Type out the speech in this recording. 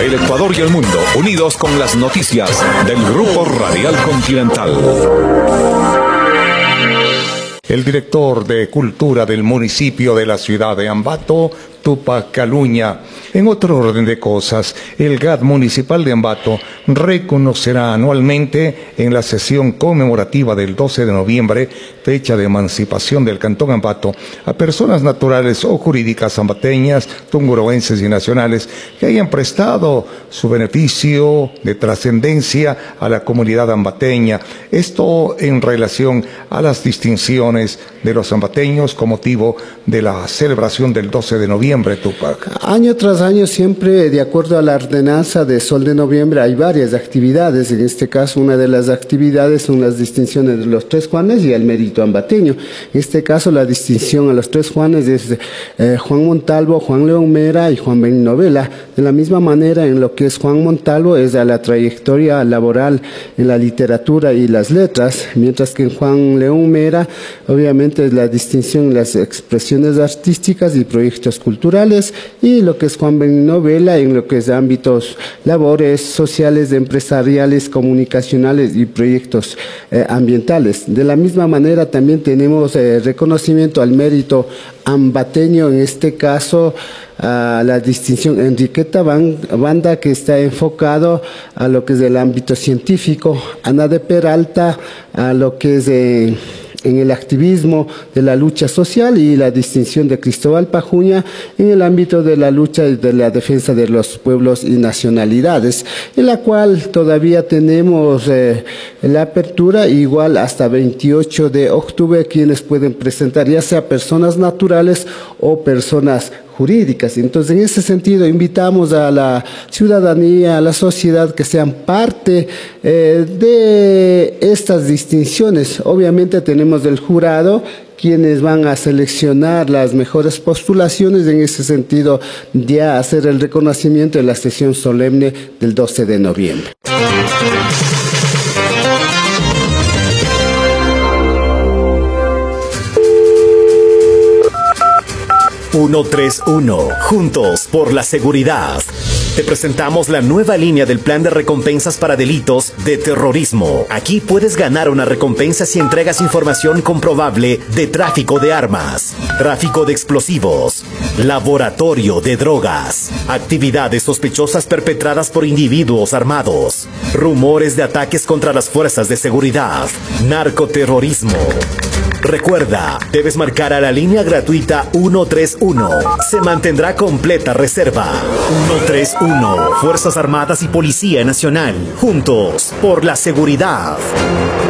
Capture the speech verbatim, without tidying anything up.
El Ecuador y el mundo, unidos con las noticias del Grupo Radial Continental. El director de Cultura del municipio de la ciudad de Ambato, Tupac Caluña. En otro orden de cosas, el G A T municipal de Ambato reconocerá anualmente en la sesión conmemorativa del doce de noviembre, fecha de emancipación del Cantón Ambato, a personas naturales o jurídicas ambateñas, tunguroenses y nacionales que hayan prestado su beneficio de trascendencia a la comunidad ambateña. Esto en relación a las distinciones de los ambateños con motivo de la celebración del doce de noviembre, Tupac. Año tras año, siempre de acuerdo a la ordenanza de Sol de Noviembre, hay varias actividades. En este caso, una de las actividades son las distinciones de los Tres Juanes y el mérito ambateño. En este caso, la distinción a los Tres Juanes es eh, Juan Montalvo, Juan León Mera y Juan Benigno Vela. De la misma manera, en lo que es Juan Montalvo es a la trayectoria laboral en la literatura y las letras, mientras que en Juan León Mera, obviamente, es la distinción en las expresiones artísticas y proyectos culturales, y lo que es Juan Benigno Vela en lo que es ámbitos labores sociales, empresariales, comunicacionales y proyectos eh, ambientales. De la misma manera también tenemos eh, reconocimiento al mérito ambateño, en este caso a la distinción Enriqueta Banda, que está enfocado a lo que es el ámbito científico, Ana de Peralta a lo que es eh, en el activismo de la lucha social, y la distinción de Cristóbal Pajuña en el ámbito de la lucha y de la defensa de los pueblos y nacionalidades, en la cual todavía tenemos eh, la apertura igual hasta veintiocho de octubre, quienes pueden presentar ya sea personas naturales o personas jurídicas. Entonces, en ese sentido, invitamos a la ciudadanía, a la sociedad, que sean parte eh, de estas distinciones. Obviamente tenemos el jurado, quienes van a seleccionar las mejores postulaciones, en ese sentido, ya hacer el reconocimiento en la sesión solemne del doce de noviembre. ciento treinta y uno, juntos por la seguridad. Te presentamos la nueva línea del plan de recompensas para delitos de terrorismo. Aquí puedes ganar una recompensa si entregas información comprobable de tráfico de armas, tráfico de explosivos, laboratorio de drogas, actividades sospechosas perpetradas por individuos armados, rumores de ataques contra las fuerzas de seguridad, narcoterrorismo. Recuerda, debes marcar a la línea gratuita ciento treinta y uno. Se mantendrá completa reserva. ciento treinta y uno. Fuerzas Armadas y Policía Nacional. Juntos por la seguridad.